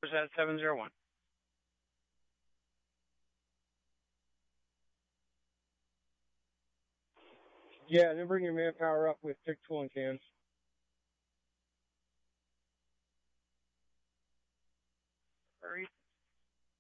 at 701. Yeah, then bring your manpower up with pick tool and cans. Hurry.